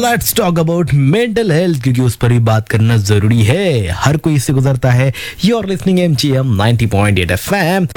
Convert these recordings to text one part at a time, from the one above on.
Let's talk about mental health, क्योंकि उस पर भी बात करना जरूरी है। हर कोई इससे गुजरता है। You are listening MGM 90.8 FM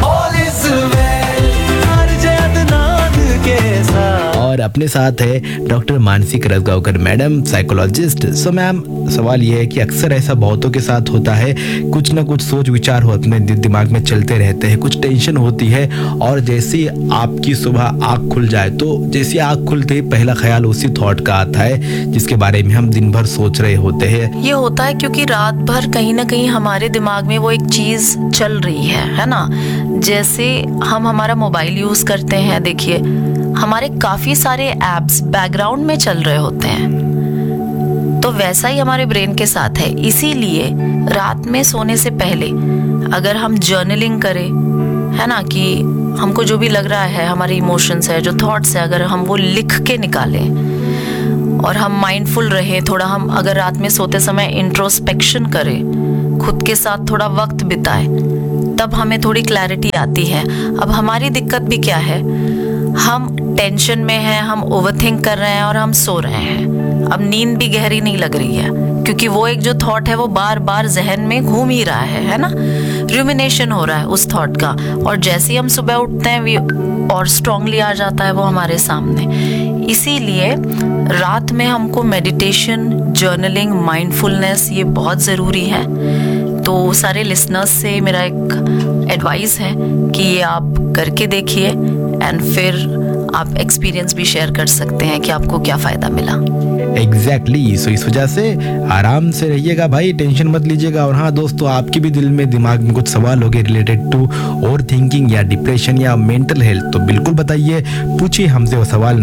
और अपने साथ है doctor Mansi करसगांवकर madam, psychologist. So ma'am, सवाल ये है कि अक्सर ऐसा बहुतों के साथ होता है, कुछ ना कुछ सोच विचार हो अपने दिमाग में चलते रहते हैं, कुछ टेंशन होती है और जैसे ही आपकी सुबह आँख खुल जाए तो जैसे आँख खुलते ही पहला ख्याल उसी थॉट का आता है जिसके बारे में हम दिन भर सोच रहे होते हैं। ये होता है क्योंकि रात भर कहीं ना कहीं हमारे दिमाग में वो एक चीज चल रही है ना। जैसे हम हमारा मोबाइल यूज करते हैं, देखिए हमारे काफी सारे एप्स बैकग्राउंड में चल रहे होते हैं, तो वैसा ही हमारे ब्रेन के साथ है। इसीलिए रात में सोने से पहले अगर हम जर्नलिंग करें, है ना, कि हमको जो भी लग रहा है, हमारे इमोशंस है, जो थॉट्स है, अगर हम वो लिख के निकालें और हम माइंडफुल रहें थोड़ा, हम अगर रात में सोते समय इंट्रोस्पेक्शन करें, खुद के साथ थोड़ा वक्त बिताएं, तब हमें थोड़ी क्लैरिटी आती है। अब हमारी दिक्कत भी क्या है, हम टेंशन में हैं, हम ओवरथिंक कर रहे हैं और हम सो रहे हैं। अब नींद भी गहरी नहीं लग रही है क्योंकि वो एक जो थॉट है वो बार बार जहन में घूम ही रहा है ना, रूमिनेशन हो रहा है उस थॉट का। और जैसे ही हम सुबह उठते हैं और स्ट्रांगली आ जाता है वो हमारे सामने। इसीलिए रात में हमको मेडिटेशन, जर्नलिंग, माइंडफुलनेस ये बहुत ज़रूरी है। तो सारे लिसनर्स से मेरा एक एडवाइस है कि ये आप करके देखिए एंड फिर आप एक्सपीरियंस भी शेयर कर सकते हैं कि आपको क्या फ़ायदा मिला। एग्जैक्टली। सो इस वजह से आराम से रहिएगा भाई, टेंशन मत लीजिएगा। और हाँ दोस्तों, आपके भी दिल में दिमाग में कुछ सवाल हो गए रिलेटेड टू ओवर थिंकिंग या डिप्रेशन या मेंटल हेल्थ, तो बिल्कुल बताइए, पूछिए हमसे वो सवाल।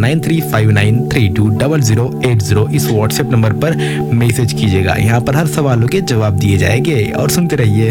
9359320080 इस व्हाट्सएप नंबर पर मैसेज कीजिएगा। यहाँ पर हर सवालों के जवाब दिए जाएंगे और सुनते रहिए।